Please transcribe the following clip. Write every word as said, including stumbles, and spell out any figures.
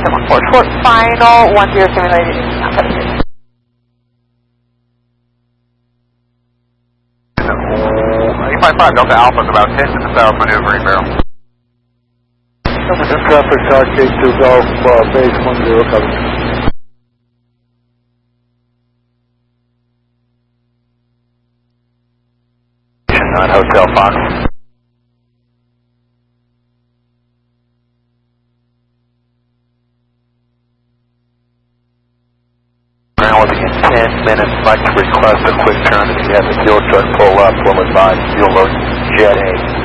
seven four, short final, one zero simulated, not eight five five Delta Alpha is about ten minutes out of maneuvering barrel. Emerson traffic, Shark eight two Golf, uh, base one zero, cover. On Hotel Fox. Ground will begin ten minutes. Like to request a quick turn if you have the fuel truck pull up. We'll advise fuel load Jet A.